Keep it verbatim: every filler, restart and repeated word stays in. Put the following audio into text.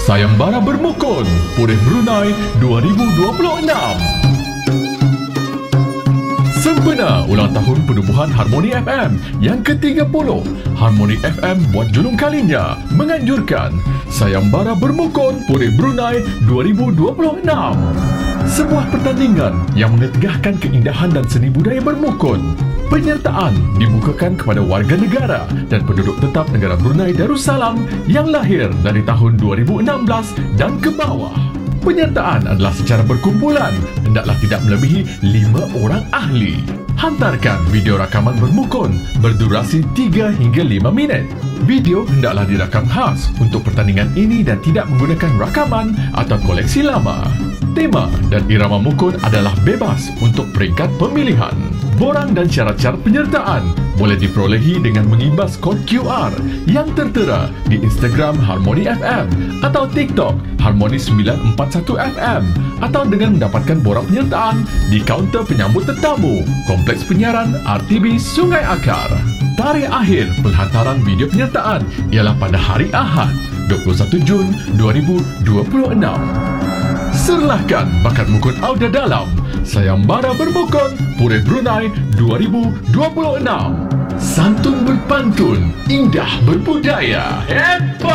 Sayembara Bermukun Purih Brunei dua ribu dua puluh enam. Sempena ulang tahun penubuhan Harmoni F M yang ke tiga puluh, Harmoni F M buat julung kalinya menganjurkan Sayembara Bermukun Purih Brunei dua ribu dua puluh enam. Sebuah pertandingan yang mengetegahkan keindahan dan seni budaya bermukun. Penyertaan dibukakan kepada warga negara dan penduduk tetap negara Brunei Darussalam yang lahir dari tahun dua ribu enam belas dan ke bawah. Penyertaan adalah secara berkumpulan, hendaklah tidak melebihi lima orang ahli. Hantarkan video rakaman bermukun berdurasi tiga hingga lima minit. Video hendaklah dirakam khas untuk pertandingan ini dan tidak menggunakan rakaman atau koleksi lama. Tema dan irama mukun adalah bebas untuk peringkat pemilihan. Borang dan syarat-syarat penyertaan boleh diperolehi dengan mengibas kod Q R yang tertera di Instagram Harmoni F M atau TikTok Harmoni sembilan empat satu F M atau dengan mendapatkan borang penyertaan di kaunter penyambut tetamu Kompleks Penyiaran R T B Sungai Akar. Tarikh akhir penghantaran video penyertaan ialah pada hari Ahad, dua puluh satu Jun dua ribu dua puluh enam. Serlahkan bakat mukun Auda dalam Sayembara Bermukun Purih Brunei dua ribu dua puluh enam. Santun berpantun, indah berbudaya. Hebat!